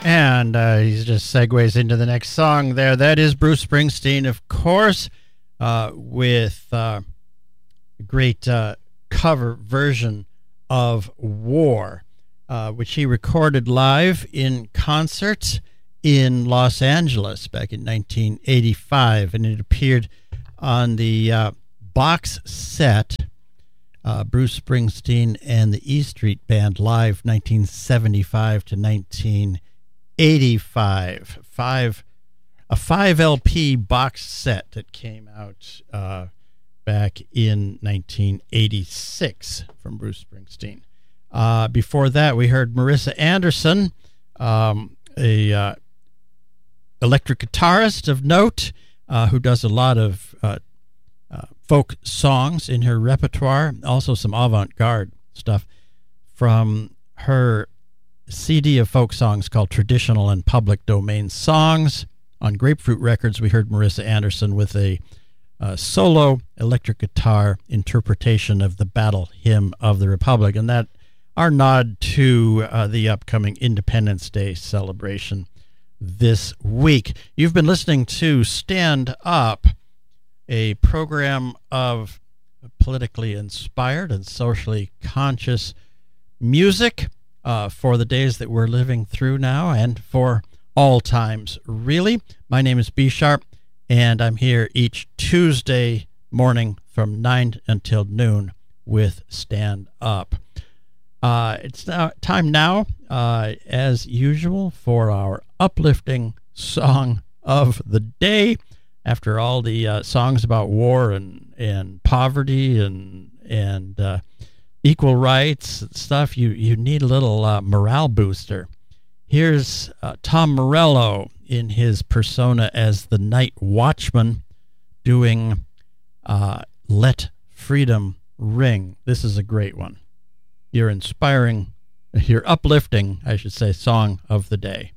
And he just segues into the next song there. That is Bruce Springsteen, of course, with a great cover version of War, which he recorded live in concert in Los Angeles back in 1985. And it appeared on the box set, Bruce Springsteen and the E Street Band Live 1975 to 1985. A 5 LP box set that came out back in 1986 from Bruce Springsteen. Before that, we heard Marissa Anderson, a electric guitarist of note, who does a lot of folk songs in her repertoire, also some avant-garde stuff, from her CD of folk songs called Traditional and Public Domain Songs. On Grapefruit Records, we heard Marissa Anderson with a solo electric guitar interpretation of the Battle Hymn of the Republic, and that our nod to the upcoming Independence Day celebration this week. You've been listening to Stand Up, a program of politically inspired and socially conscious music for the days that we're living through now and for all times, really. My name is B Sharp, and I'm here each Tuesday morning from 9 until noon with Stand Up. It's now time now, as usual, for our uplifting song of the day. After all the songs about war and poverty and equal rights and stuff, you need a little morale booster. Here's Tom Morello in his persona as the Night Watchman doing Let Freedom Ring. This is a great one. Your uplifting, I should say, song of the day.